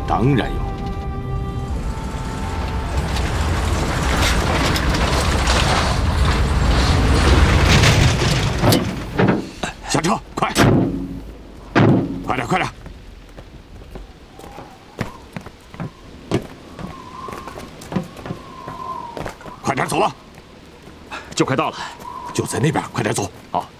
当然有。下车，快！快点，快点！快点走了， 就快到了， 就在那边，快点走。 好。